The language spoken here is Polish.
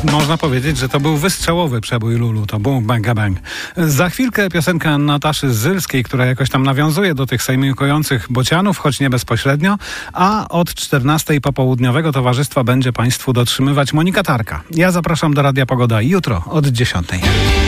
można powiedzieć, że to był wystrzałowy przebój Lulu, to był bang bang. Za chwilkę piosenka Nataszy Zylskiej, która jakoś tam nawiązuje do tych sejmujących bocianów, choć nie bezpośrednio, a od 14 popołudniowego towarzystwa będzie Państwu dotrzymywać Monika Tarka. Ja zapraszam do Radia Pogoda jutro od 10.